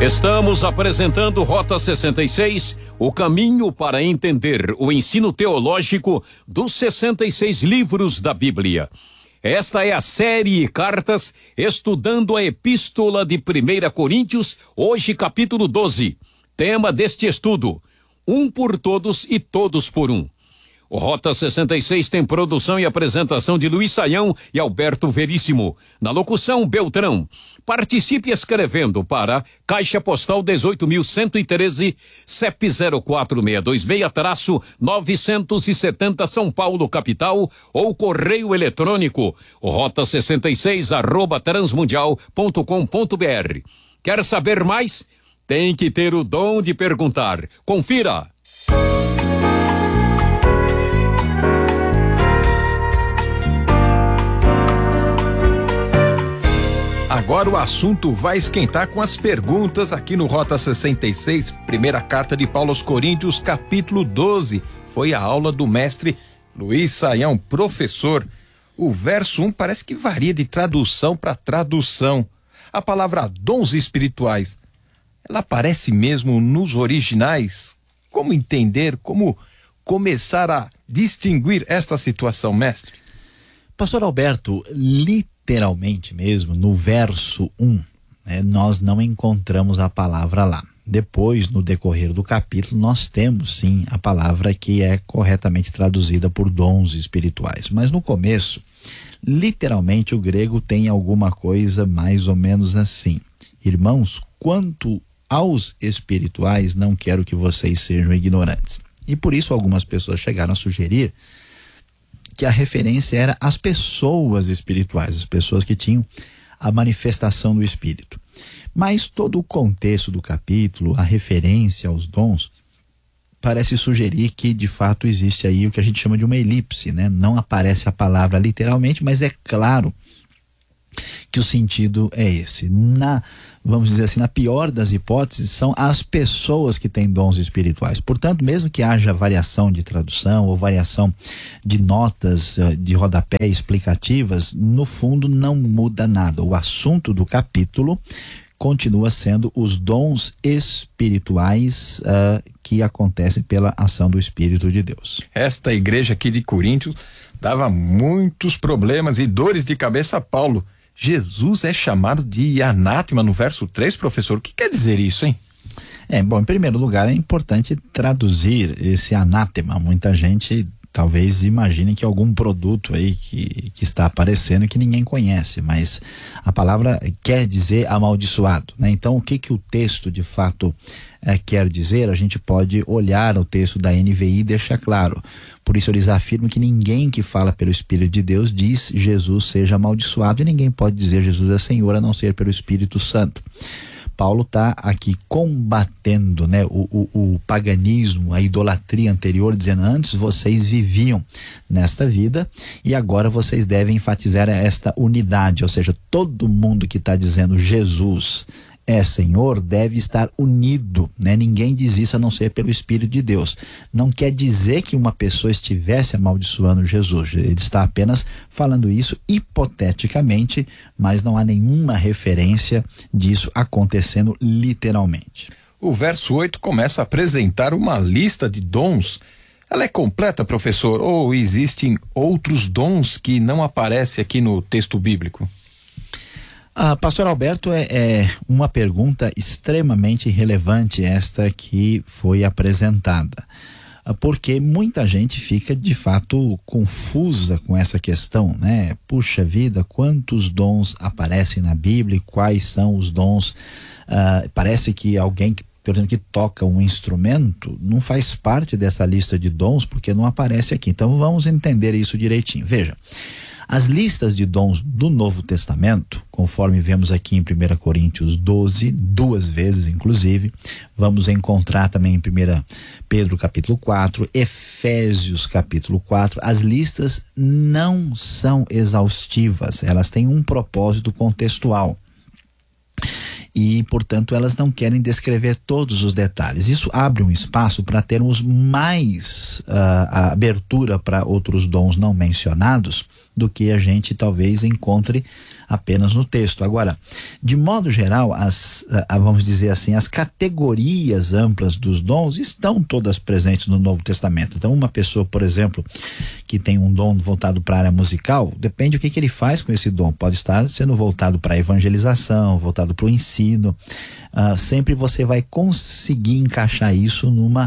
Estamos apresentando Rota 66, o caminho para entender o ensino teológico dos 66 livros da Bíblia. Esta é a série Cartas, estudando a Epístola de 1 Coríntios, hoje capítulo 12. Tema deste estudo: um por todos e todos por um. O Rota 66 tem produção e apresentação de Luiz Saião e Alberto Veríssimo. Na locução, Beltrão. Participe escrevendo para Caixa Postal 18.113, CEP 04626-970 São Paulo, capital, ou correio eletrônico rota66@transmundial.com.br. Quer saber mais? Tem que ter o dom de perguntar. Confira! Agora o assunto vai esquentar com as perguntas aqui no Rota 66, primeira carta de Paulo aos Coríntios, capítulo 12. Foi a aula do mestre Luiz Saião, professor. O verso 1 parece que varia de tradução para tradução. A palavra dons espirituais, ela aparece mesmo nos originais? Como entender, como começar a distinguir esta situação, mestre? Pastor Alberto, literalmente mesmo, no verso 1, nós não encontramos a palavra lá. Depois, no decorrer do capítulo, nós temos sim a palavra que é corretamente traduzida por dons espirituais. Mas no começo, literalmente o grego tem alguma coisa mais ou menos assim: irmãos, quanto aos espirituais, não quero que vocês sejam ignorantes. E por isso algumas pessoas chegaram a sugerir que a referência era as pessoas espirituais, as pessoas que tinham a manifestação do Espírito. Mas todo o contexto do capítulo, a referência aos dons, parece sugerir que de fato existe aí o que a gente chama de uma elipse, né? Não aparece a palavra literalmente, mas é claro que o sentido é esse. Vamos dizer assim, na pior das hipóteses, são as pessoas que têm dons espirituais. Portanto, mesmo que haja variação de tradução ou variação de notas de rodapé explicativas, no fundo não muda nada. O assunto do capítulo continua sendo os dons espirituais que acontecem pela ação do Espírito de Deus. Esta igreja aqui de Coríntios dava muitos problemas e dores de cabeça a Paulo. Jesus é chamado de anátema no verso 3, professor. O que quer dizer isso, hein? Bom, em primeiro lugar é importante traduzir esse anátema. Muita gente talvez imagine que é algum produto aí que está aparecendo que ninguém conhece, mas a palavra quer dizer amaldiçoado, né? Então, o que o texto de fato quer dizer? A gente pode olhar o texto da NVI e deixar claro. Por isso eles afirmam que ninguém que fala pelo Espírito de Deus diz Jesus seja amaldiçoado, e ninguém pode dizer Jesus é Senhor a não ser pelo Espírito Santo. Paulo está aqui combatendo, né, o paganismo, a idolatria anterior, dizendo: antes vocês viviam nesta vida e agora vocês devem enfatizar esta unidade, ou seja, todo mundo que está dizendo Jesus é Senhor deve estar unido, né? Ninguém diz isso a não ser pelo Espírito de Deus. Não quer dizer que uma pessoa estivesse amaldiçoando Jesus, ele está apenas falando isso hipoteticamente, mas não há nenhuma referência disso acontecendo literalmente. O verso 8 começa a apresentar uma lista de dons. Ela é completa, professor, ou existem outros dons que não aparecem aqui no texto bíblico? Pastor Alberto, é uma pergunta extremamente relevante esta que foi apresentada, porque muita gente fica de fato confusa com essa questão, né? Puxa vida, quantos dons aparecem na Bíblia e quais são os dons? Parece que alguém que, por exemplo, que toca um instrumento não faz parte dessa lista de dons porque não aparece aqui. Então vamos entender isso direitinho. Veja, as listas de dons do Novo Testamento, conforme vemos aqui em 1 Coríntios 12, 2 vezes inclusive, vamos encontrar também em 1 Pedro capítulo 4, Efésios capítulo 4, as listas não são exaustivas, elas têm um propósito contextual. E, portanto, elas não querem descrever todos os detalhes. Isso abre um espaço para termos mais a abertura para outros dons não mencionados do que a gente talvez encontre apenas no texto. Agora, de modo geral, vamos dizer assim, as categorias amplas dos dons estão todas presentes no Novo Testamento. Então, uma pessoa, por exemplo, que tem um dom voltado para a área musical, depende do que ele faz com esse dom. Pode estar sendo voltado para a evangelização, voltado para o ensino. Sempre você vai conseguir encaixar isso numa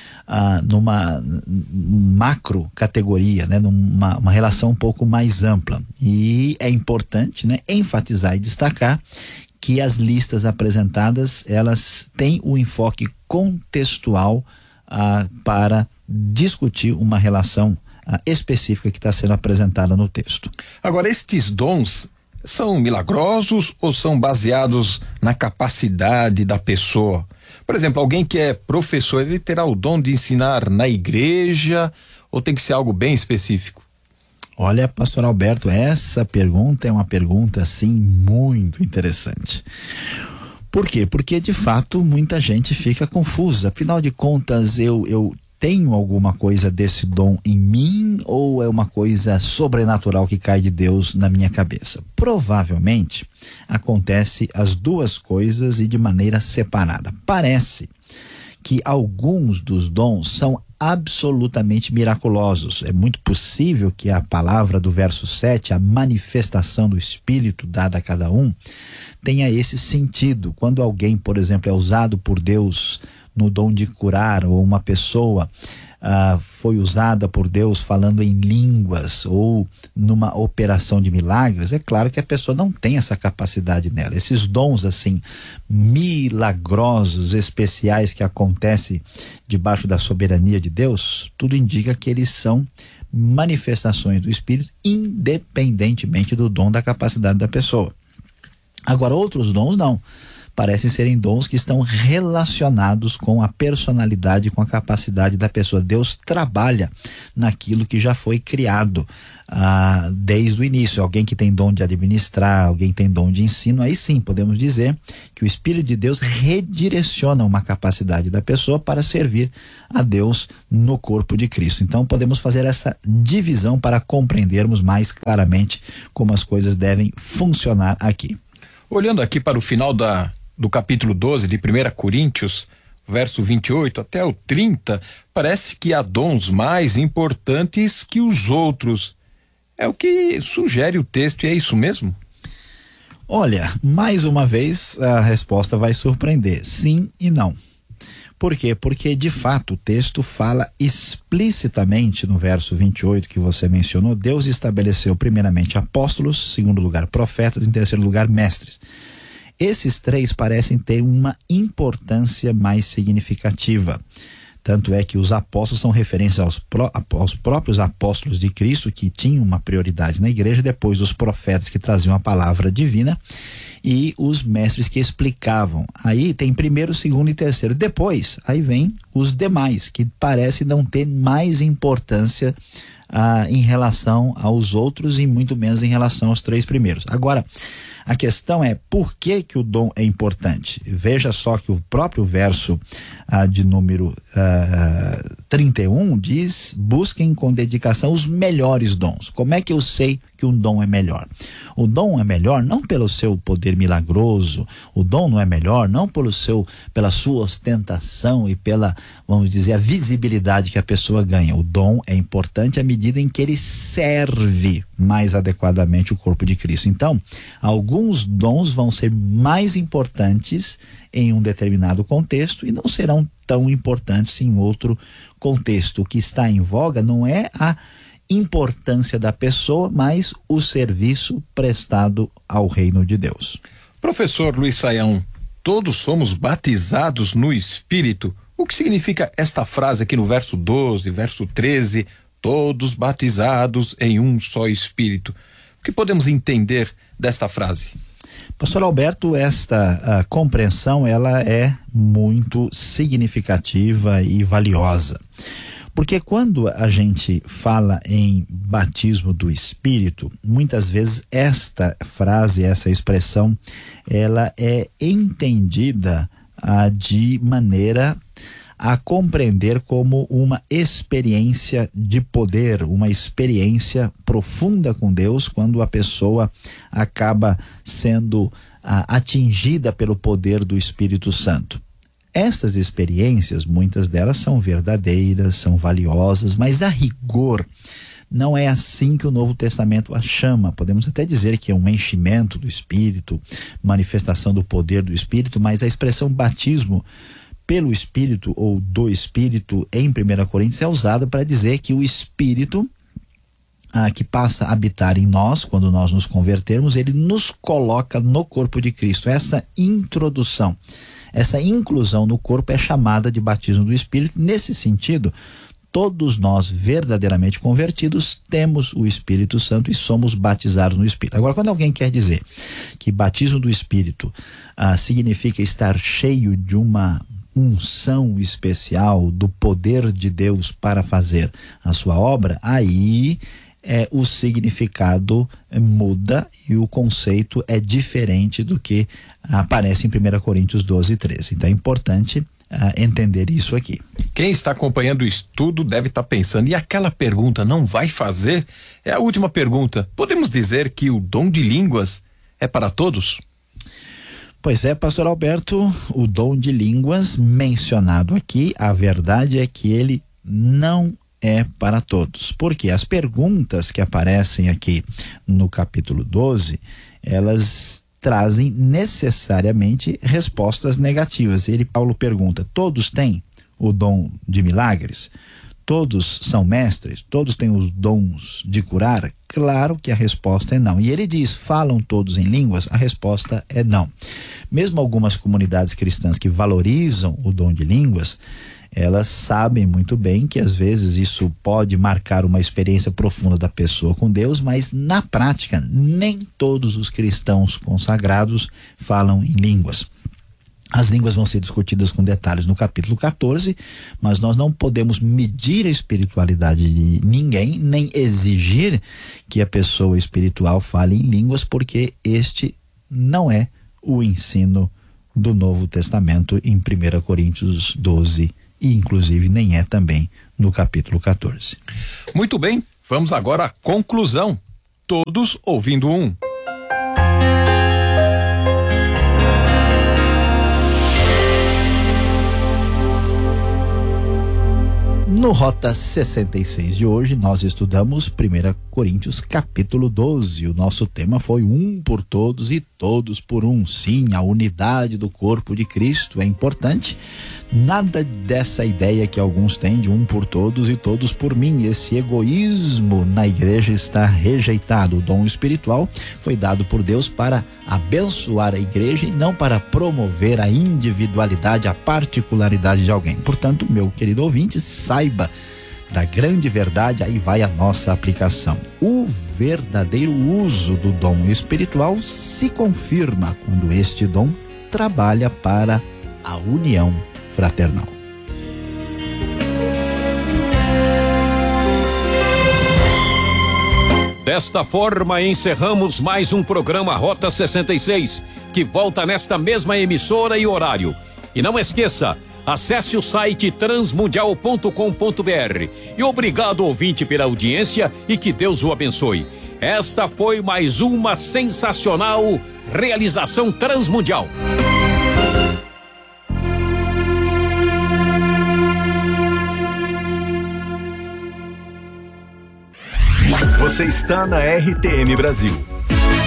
macro categoria, né? Uma relação um pouco mais ampla. E é importante, né, enfatizar e destacar que as listas apresentadas, elas têm o enfoque contextual para discutir uma relação específica que está sendo apresentada no texto. Agora, estes dons são milagrosos ou são baseados na capacidade da pessoa? Por exemplo, alguém que é professor, ele terá o dom de ensinar na igreja ou tem que ser algo bem específico? Olha, pastor Alberto, essa pergunta é uma pergunta, assim, muito interessante. Por quê? Porque, de fato, muita gente fica confusa. Afinal de contas, eu tenho alguma coisa desse dom em mim ou é uma coisa sobrenatural que cai de Deus na minha cabeça? Provavelmente acontece as duas coisas e de maneira separada. Parece que alguns dos dons são absolutamente miraculosos. É muito possível que a palavra do verso 7, a manifestação do Espírito dada a cada um, tenha esse sentido. Quando alguém, por exemplo, é usado por Deus no dom de curar, ou uma pessoa foi usada por Deus falando em línguas ou numa operação de milagres, é claro que a pessoa não tem essa capacidade nela. Esses dons assim milagrosos, especiais que acontecem debaixo da soberania de Deus, tudo indica que eles são manifestações do Espírito, independentemente do dom, da capacidade da pessoa. Agora, outros dons não. Parecem serem dons que estão relacionados com a personalidade, com a capacidade da pessoa. Deus trabalha naquilo que já foi criado desde o início. Alguém que tem dom de administrar, alguém tem dom de ensino, aí sim podemos dizer que o Espírito de Deus redireciona uma capacidade da pessoa para servir a Deus no corpo de Cristo. Então podemos fazer essa divisão para compreendermos mais claramente como as coisas devem funcionar aqui. Olhando aqui para o final do capítulo 12 de 1 Coríntios, verso 28 até o 30, parece que há dons mais importantes que os outros. É o que sugere o texto, e é isso mesmo? Olha, mais uma vez a resposta vai surpreender, sim e não. Por quê? Porque de fato o texto fala explicitamente no verso 28 que você mencionou. Deus estabeleceu primeiramente apóstolos, em segundo lugar profetas, em terceiro lugar mestres. Esses três parecem ter uma importância mais significativa. Tanto é que os apóstolos são referência aos próprios apóstolos de Cristo, que tinham uma prioridade na igreja, depois os profetas que traziam a palavra divina e os mestres que explicavam. Aí tem primeiro, segundo e terceiro. Depois, aí vem os demais, que parecem não ter mais importância em relação aos outros e muito menos em relação aos três primeiros. Agora, a questão é por que o dom é importante. Veja só que o próprio verso de número 31 diz: busquem com dedicação os melhores dons. Como é que eu sei que um dom é melhor? O dom é melhor não pelo seu poder milagroso, o dom não é melhor não pela sua ostentação e pela, vamos dizer, a visibilidade que a pessoa ganha. O dom é importante à medida em que ele serve mais adequadamente o corpo de Cristo. Então, alguns dons vão ser mais importantes em um determinado contexto e não serão tão importantes em outro contexto. O que está em voga não é a importância da pessoa, mas o serviço prestado ao reino de Deus. Professor Luiz Saião, todos somos batizados no Espírito. O que significa esta frase aqui no verso 12, verso 13? Todos batizados em um só Espírito. O que podemos entender desta frase? Pastor Alberto, esta compreensão ela é muito significativa e valiosa. Porque quando a gente fala em batismo do Espírito, muitas vezes esta frase, essa expressão, ela é entendida de maneira a compreender como uma experiência de poder, uma experiência profunda com Deus, quando a pessoa acaba sendo atingida pelo poder do Espírito Santo. Essas experiências, muitas delas são verdadeiras, são valiosas, mas a rigor não é assim que o Novo Testamento a chama. Podemos até dizer que é um enchimento do Espírito, manifestação do poder do Espírito, mas a expressão batismo pelo Espírito ou do Espírito em 1 Coríntios é usada para dizer que o Espírito que passa a habitar em nós, quando nós nos convertermos, ele nos coloca no corpo de Cristo. Essa introdução, essa inclusão no corpo é chamada de batismo do Espírito. Nesse sentido, todos nós verdadeiramente convertidos temos o Espírito Santo e somos batizados no Espírito. Agora, quando alguém quer dizer que batismo do Espírito significa estar cheio de uma unção especial do poder de Deus para fazer a sua obra, aí o significado muda e o conceito é diferente do que aparece em 1 Coríntios 12:13. Então é importante entender isso aqui. Quem está acompanhando o estudo deve estar pensando, e aquela pergunta não vai fazer? É a última pergunta. Podemos dizer que o dom de línguas é para todos? Pois é, pastor Alberto, o dom de línguas mencionado aqui, a verdade é que ele não é para todos. Porque as perguntas que aparecem aqui no capítulo 12, elas trazem necessariamente respostas negativas. Paulo pergunta: todos têm o dom de milagres? Todos são mestres? Todos têm os dons de curar? Claro que a resposta é não. E ele diz: falam todos em línguas? A resposta é não. Mesmo algumas comunidades cristãs que valorizam o dom de línguas, elas sabem muito bem que às vezes isso pode marcar uma experiência profunda da pessoa com Deus, mas na prática nem todos os cristãos consagrados falam em línguas. As línguas vão ser discutidas com detalhes no capítulo 14, mas nós não podemos medir a espiritualidade de ninguém, nem exigir que a pessoa espiritual fale em línguas, porque este não é o ensino do Novo Testamento em 1 Coríntios 12, e inclusive nem é também no capítulo 14. Muito bem, vamos agora à conclusão. Todos ouvindo um. No Rota 66 de hoje, nós estudamos 1 Coríntios capítulo 12. O nosso tema foi um por todos e todos por um. Sim, a unidade do corpo de Cristo é importante. Nada dessa ideia que alguns têm de um por todos e todos por mim. Esse egoísmo na igreja está rejeitado. O dom espiritual foi dado por Deus para abençoar a igreja e não para promover a individualidade, a particularidade de alguém. Portanto, meu querido ouvinte, saiba da grande verdade, aí vai a nossa aplicação. O verdadeiro uso do dom espiritual se confirma quando este dom trabalha para a união fraternal. Desta forma, encerramos mais um programa Rota 66, que volta nesta mesma emissora e horário. E não esqueça, acesse o site transmundial.com.br. E obrigado, ouvinte, pela audiência e que Deus o abençoe. Esta foi mais uma sensacional realização transmundial. Você está na RTM Brasil.